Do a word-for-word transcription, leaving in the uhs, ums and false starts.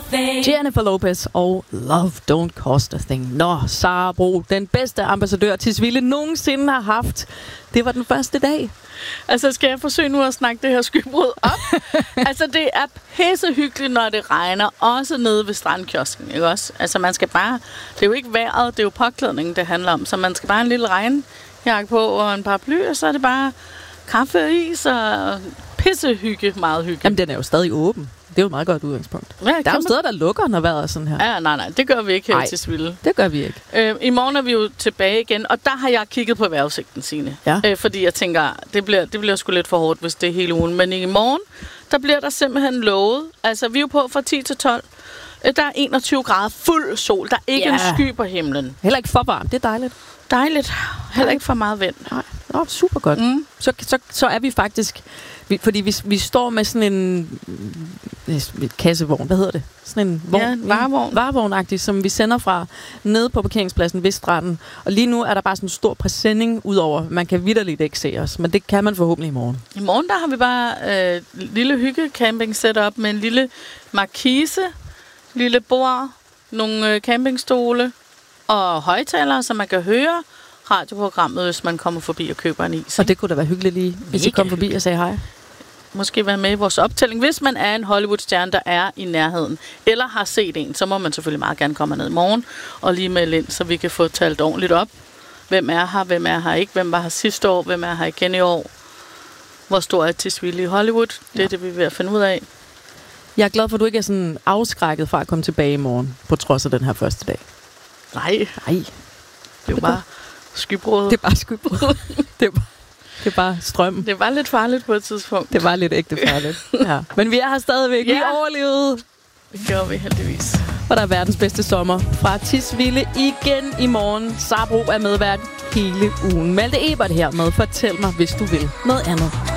thing. Jennifer Lopez og Love Don't Cost a Thing. Nå, Sara Bro, den bedste ambassadør Tisvilde nogensinde har haft. Det var den første dag. Altså, skal jeg forsøge nu at snakke det her skybrud op? Altså, det er pissehyggeligt, når det regner. Også nede ved strandkiosken, ikke også? Altså, man skal bare... Det er jo ikke vejret, det er jo påklædningen, det handler om. Så man skal bare en lille regnjakke på og en paraply, og så er det bare kaffe og is og pissehygge, meget hygge. Jamen, den er jo stadig åben. Det er jo et meget godt udgangspunkt. Ja, der er jo steder, der lukker, når vejret er sådan her. Ja, nej, nej, det gør vi ikke her Ej, i Tisvilde. Det gør vi ikke. Øh, I morgen er vi jo tilbage igen, og der har jeg kigget på vejrudsigten, Signe. Ja. Øh, fordi jeg tænker, det bliver, det bliver sgu lidt for hårdt, hvis det er hele ugen. Men i morgen, der bliver der simpelthen lovet. Altså, vi er jo på fra ti til tolv. Øh, der er enogtyve grader, fuld sol. Der er ikke Ja. en sky på himlen. Heller ikke for varmt, det er dejligt. Dejligt. Heller ikke for meget vind. Nej, Nå, super godt. Mm. Så, så, så er vi faktisk... Vi, fordi vi, vi står med sådan en... en kassevogn, hvad hedder det? Sådan en vogn, Ja, en varevogn. Varevognagtig, som vi sender fra nede på parkeringspladsen ved stranden. Og lige nu er der bare sådan en stor præsending udover. Man kan vitterligt ikke se os, men det kan man forhåbentlig i morgen. I morgen, der har vi bare øh, lille hygge camping setup med en lille markise, lille bord, nogle øh, campingstole og højtalere, så man kan høre radioprogrammet, hvis man kommer forbi og køber en is. Og det kunne da være hyggeligt lige, hvis I kom forbi og sagde hej. Måske være med i vores optælling. Hvis man er en Hollywood-stjerne, der er i nærheden, eller har set en, så må man selvfølgelig meget gerne komme ned i morgen og lige melde ind, så vi kan få talt ordentligt op. Hvem er her, hvem er her ikke, hvem var her sidste år, hvem er her igen i år. Hvor stor er Tisvilde i Hollywood? Det er ja. det, vi er ved at finde ud af. Jeg er glad for, at du ikke er sådan afskrækket fra at komme tilbage i morgen, på trods af den her første dag. Nej. Nej. Det er jo bare skybrud. Det er bare skybrud. det, er bare, det er bare strømmen. Det var lidt farligt på et tidspunkt. Det var lidt ægte farligt. Ja. Men vi er her stadigvæk. Ja. Vi overlevede. Det gjorde vi heldigvis. Og der er verdens bedste sommer fra Tisvilde igen i morgen. Sara Bro er medvært hele ugen. Malte Ebert her med. Fortæl mig, hvis du vil noget andet.